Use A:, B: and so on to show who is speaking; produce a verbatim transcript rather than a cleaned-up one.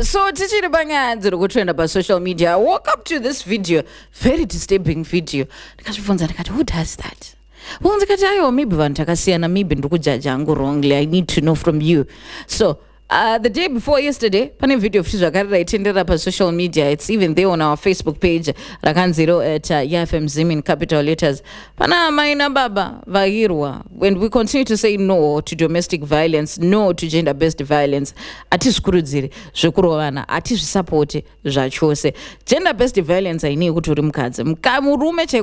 A: So tichiri panyaya dziri kutrenda pasocial media, I woke up to this video, very disturbing video. Ndikazvibvunza ndikati, who does that? Well, ndikati ayo maybe vanhu takasiyana, maybe ndiri kujaja hangu wrongly. I need to know from you. So Uh, the day before yesterday, pane video futi zvakare raitendera pa social media. It's even there on our Facebook page. Rakanziro at uh, Y F M Zim in capital letters. Pana mai na baba vahirwa. When we continue to say no to domestic violence, no to gender-based violence, atizvikurudziri zvekurovana, atizvisapoti zvachose. Gender-based violence hainei kuti uri mukadzi. Murume